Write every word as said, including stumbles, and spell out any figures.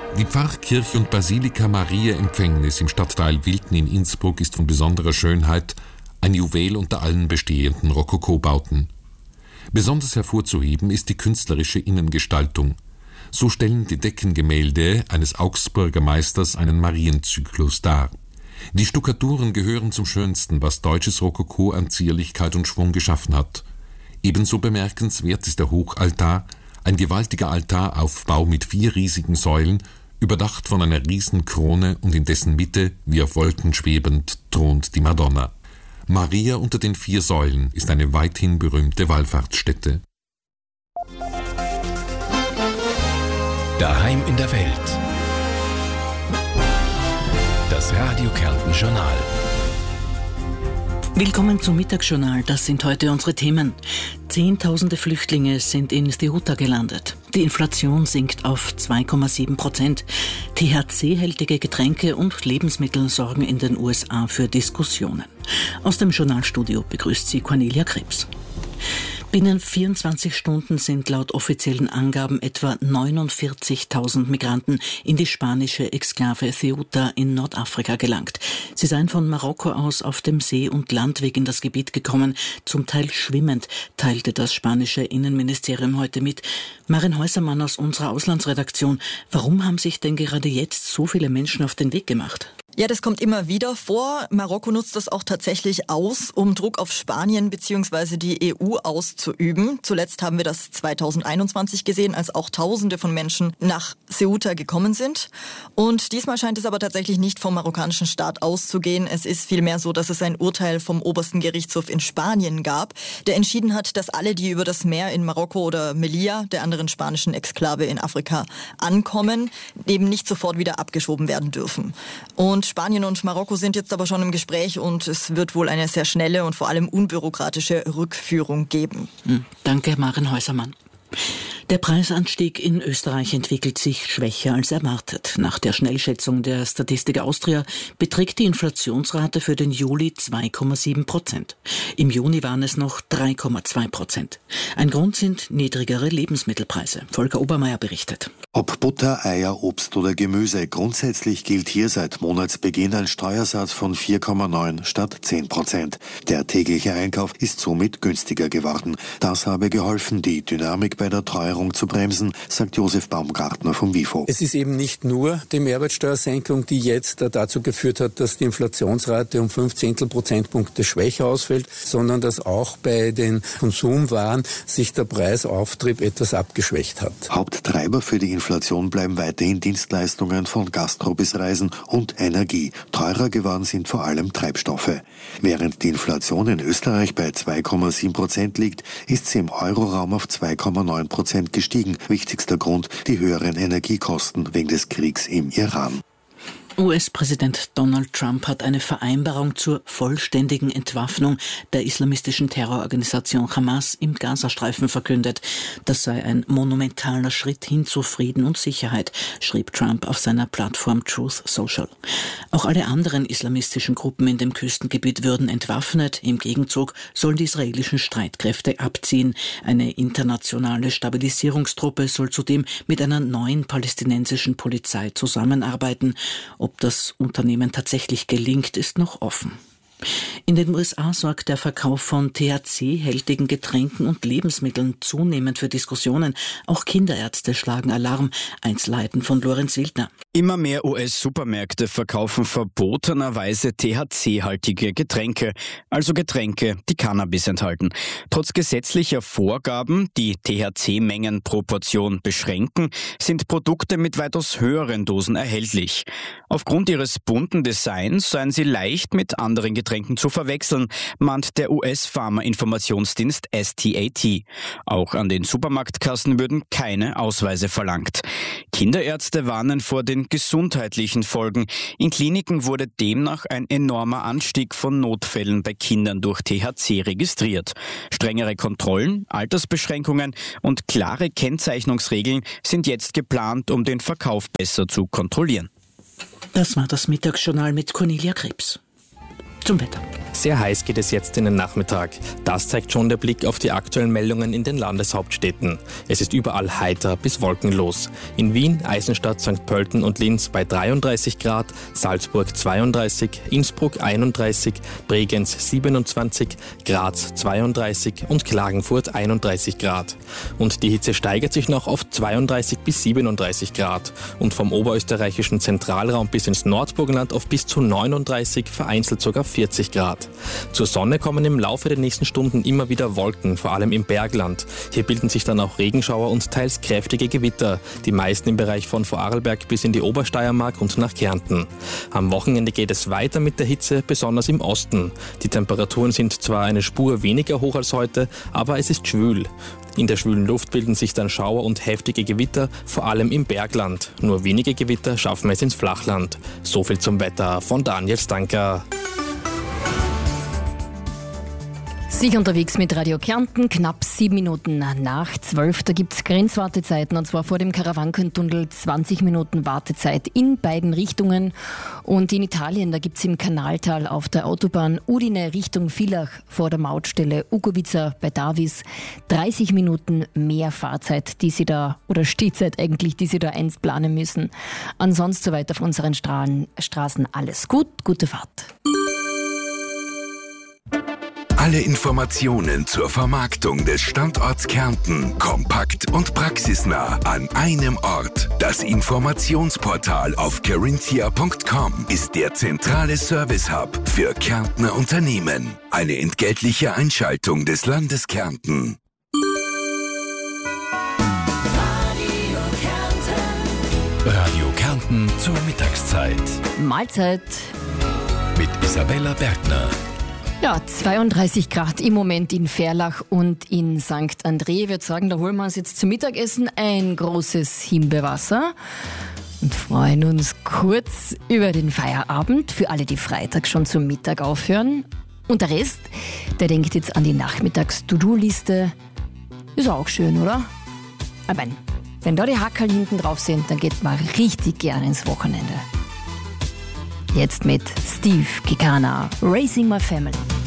Die Pfarrkirche und Basilika Maria Empfängnis im Stadtteil Wilten in Innsbruck ist von besonderer Schönheit, ein Juwel unter allen bestehenden Rokokobauten. Besonders hervorzuheben ist die künstlerische Innengestaltung. So stellen die Deckengemälde eines Augsburger Meisters einen Marienzyklus dar. Die Stuckaturen gehören zum Schönsten, was deutsches Rokoko an Zierlichkeit und Schwung geschaffen hat. Ebenso bemerkenswert ist der Hochaltar, ein gewaltiger Altaraufbau mit vier riesigen Säulen, überdacht von einer Riesenkrone, und in dessen Mitte, wie auf Wolken schwebend, thront die Madonna. Maria unter den vier Säulen ist eine weithin berühmte Wallfahrtsstätte. Daheim in der Welt. Das Radio Kärnten Journal. Willkommen zum Mittagsjournal. Das sind heute unsere Themen. Zehntausende Flüchtlinge sind in Ceuta gelandet. Die Inflation sinkt auf zwei Komma sieben Prozent. T H C-hältige Getränke und Lebensmittel sorgen in den U S A für Diskussionen. Aus dem Journalstudio begrüßt sie Cornelia Krebs. Binnen vierundzwanzig Stunden sind laut offiziellen Angaben etwa neunundvierzigtausend Migranten in die spanische Exklave Ceuta in Nordafrika gelangt. Sie seien von Marokko aus auf dem See- und Landweg in das Gebiet gekommen, zum Teil schwimmend, teilte das spanische Innenministerium heute mit. Marin Häusermann aus unserer Auslandsredaktion, warum haben sich denn gerade jetzt so viele Menschen auf den Weg gemacht? Ja, das kommt immer wieder vor. Marokko nutzt das auch tatsächlich aus, um Druck auf Spanien bzw. die E U auszuüben. Zuletzt haben wir das zweitausendeinundzwanzig gesehen, als auch Tausende von Menschen nach Ceuta gekommen sind. Und diesmal scheint es aber tatsächlich nicht vom marokkanischen Staat auszugehen. Es ist vielmehr so, dass es ein Urteil vom obersten Gerichtshof in Spanien gab, der entschieden hat, dass alle, die über das Meer in Marokko oder Melilla, der anderen spanischen Exklave in Afrika, ankommen, eben nicht sofort wieder abgeschoben werden dürfen. Und Spanien und Marokko sind jetzt aber schon im Gespräch und es wird wohl eine sehr schnelle und vor allem unbürokratische Rückführung geben. Hm, danke, Marin Häusermann. Der Preisanstieg in Österreich entwickelt sich schwächer als erwartet. Nach der Schnellschätzung der Statistik Austria beträgt die Inflationsrate für den Juli zwei Komma sieben Prozent. Im Juni waren es noch drei Komma zwei Prozent. Ein Grund sind niedrigere Lebensmittelpreise. Volker Obermeier berichtet. Ob Butter, Eier, Obst oder Gemüse, grundsätzlich gilt hier seit Monatsbeginn ein Steuersatz von vier Komma neun statt zehn Prozent. Der tägliche Einkauf ist somit günstiger geworden. Das habe geholfen, die Dynamik bei der Teuerung zu bremsen, sagt Josef Baumgartner vom WIFO. Es ist eben nicht nur die Mehrwertsteuersenkung, die jetzt dazu geführt hat, dass die Inflationsrate um fünf Zehntel Prozentpunkte schwächer ausfällt, sondern dass auch bei den Konsumwaren sich der Preisauftrieb etwas abgeschwächt hat. Haupttreiber für die Inflation bleiben weiterhin Dienstleistungen von Gastro bis Reisen und Energie. Teurer geworden sind vor allem Treibstoffe. Während die Inflation in Österreich bei zwei Komma sieben Prozent liegt, ist sie im Euroraum auf zwei Komma neun Prozent gestiegen. Wichtigster Grund, die höheren Energiekosten wegen des Kriegs im Iran. U S-Präsident Donald Trump hat eine Vereinbarung zur vollständigen Entwaffnung der islamistischen Terrororganisation Hamas im Gazastreifen verkündet. Das sei ein monumentaler Schritt hin zu Frieden und Sicherheit, schrieb Trump auf seiner Plattform Truth Social. Auch alle anderen islamistischen Gruppen in dem Küstengebiet würden entwaffnet. Im Gegenzug sollen die israelischen Streitkräfte abziehen. Eine internationale Stabilisierungstruppe soll zudem mit einer neuen palästinensischen Polizei zusammenarbeiten. Ob das Unternehmen tatsächlich gelingt, ist noch offen. In den U S A sorgt der Verkauf von T H C-hältigen Getränken und Lebensmitteln zunehmend für Diskussionen. Auch Kinderärzte schlagen Alarm. Einzelheiten von Lorenz Wildner. Immer mehr U S-Supermärkte verkaufen verbotenerweise T H C-haltige Getränke, also Getränke, die Cannabis enthalten. Trotz gesetzlicher Vorgaben, die T H C-Mengenproportion beschränken, sind Produkte mit weitaus höheren Dosen erhältlich. Aufgrund ihres bunten Designs seien sie leicht mit anderen Getränken zu verwechseln, mahnt der U S-Pharma-Informationsdienst S T A T. Auch an den Supermarktkassen würden keine Ausweise verlangt. Kinderärzte warnen vor den gesundheitlichen Folgen. In Kliniken wurde demnach ein enormer Anstieg von Notfällen bei Kindern durch T H C registriert. Strengere Kontrollen, Altersbeschränkungen und klare Kennzeichnungsregeln sind jetzt geplant, um den Verkauf besser zu kontrollieren. Das war das Mittagsjournal mit Cornelia Krebs. Zum Wetter. Sehr heiß geht es jetzt in den Nachmittag. Das zeigt schon der Blick auf die aktuellen Meldungen in den Landeshauptstädten. Es ist überall heiter bis wolkenlos. In Wien, Eisenstadt, Sankt Pölten und Linz bei dreiunddreißig Grad, Salzburg zweiunddreißig, Innsbruck einunddreißig, Bregenz siebenundzwanzig, Graz zweiunddreißig und Klagenfurt einunddreißig Grad. Und die Hitze steigert sich noch auf zweiunddreißig bis siebenunddreißig Grad und vom oberösterreichischen Zentralraum bis ins Nordburgenland auf bis zu neununddreißig, vereinzelt sogar vierzig Grad. Zur Sonne kommen im Laufe der nächsten Stunden immer wieder Wolken, vor allem im Bergland. Hier bilden sich dann auch Regenschauer und teils kräftige Gewitter, die meisten im Bereich von Vorarlberg bis in die Obersteiermark und nach Kärnten. Am Wochenende geht es weiter mit der Hitze, besonders im Osten. Die Temperaturen sind zwar eine Spur weniger hoch als heute, aber es ist schwül. In der schwülen Luft bilden sich dann Schauer und heftige Gewitter, vor allem im Bergland. Nur wenige Gewitter schaffen es ins Flachland. So viel zum Wetter von Daniel Stanker. Sich unterwegs mit Radio Kärnten, knapp sieben Minuten nach zwölf. Da gibt es Grenzwartezeiten, und zwar vor dem Karawankentunnel zwanzig Minuten Wartezeit in beiden Richtungen. Und in Italien, da gibt es im Kanaltal auf der Autobahn Udine Richtung Villach vor der Mautstelle Ugovica bei Davis dreißig Minuten mehr Fahrzeit, die Sie da, oder Stehzeit eigentlich, die Sie da einplanen müssen. Ansonsten soweit auf unseren Straßen, Straßen alles gut, gute Fahrt. Alle Informationen zur Vermarktung des Standorts Kärnten kompakt und praxisnah an einem Ort. Das Informationsportal auf carinthia punkt com ist der zentrale Service-Hub für Kärntner Unternehmen. Eine entgeltliche Einschaltung des Landes Kärnten. Radio Kärnten zur Mittagszeit. Mahlzeit. Mit Isabella Bergner. Ja, zweiunddreißig Grad im Moment in Verlach und in Sankt André. Ich würde sagen, da holen wir uns jetzt zum Mittagessen ein großes Himbeerwasser und freuen uns kurz über den Feierabend für alle, die Freitag schon zum Mittag aufhören. Und der Rest, der denkt jetzt an die Nachmittags-To-Do-Liste. Ist auch schön, oder? Aber wenn da die Hackerl hinten drauf sind, dann geht man richtig gerne ins Wochenende. Jetzt mit Steve Kekana, Raising My Family.